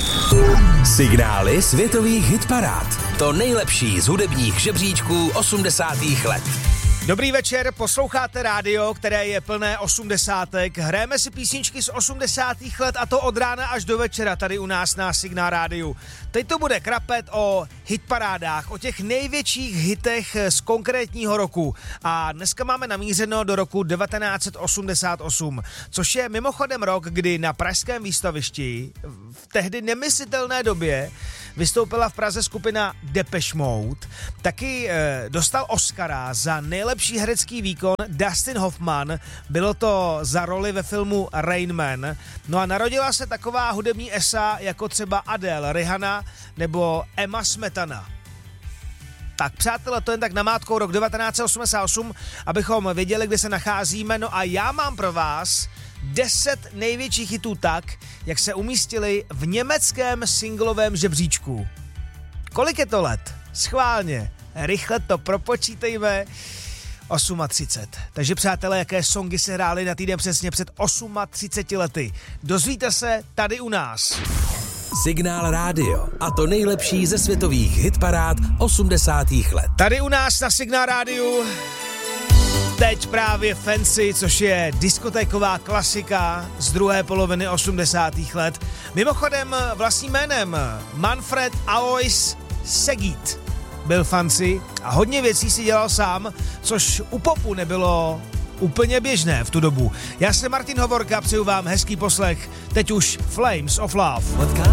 Signály světových hitparád. To nejlepší z hudebních žebříčků 80. let. Dobrý večer, posloucháte rádio, které je plné 80. Hrajeme si písničky z 80. let a to od rána až do večera tady u nás na Signál rádiu. Teď to bude krapet o hitparádách, o těch největších hitech z konkrétního roku. A dneska máme namířeno do roku 1988, což je mimochodem rok, kdy na pražském výstavišti v tehdy nemyslitelné době vystoupila v Praze skupina Depeche Mode. Taky dostal Oscara za nejlepší herecký výkon Dustin Hoffman. Bylo to za roli ve filmu Rain Man. No a narodila se taková hudební esa jako třeba Adele, Rihanna nebo Emma Smetana. Tak přátelé, to jen tak namátkou rok 1988, abychom věděli, kde se nacházíme. No a já mám pro vás 10 největších hitů tak, jak se umístili v německém singlovém žebříčku. Kolik je to let? Schválně, rychle to propočítejme. 38. Takže přátelé, jaké songy se hrály na týden přesně před 38 lety. Dozvíte se tady u nás. Signál rádio. A to nejlepší ze světových hitparád 80. let. Tady u nás na Signál rádiu teď právě Fancy, což je diskotéková klasika z druhé poloviny 80. let. Mimochodem vlastním jménem Manfred Alois Segit byl Fancy a hodně věcí si dělal sám, což u popu nebylo úplně běžné v tu dobu. Já jsem Martin Hovorka, přeju vám hezký poslech, teď už Flames of Love.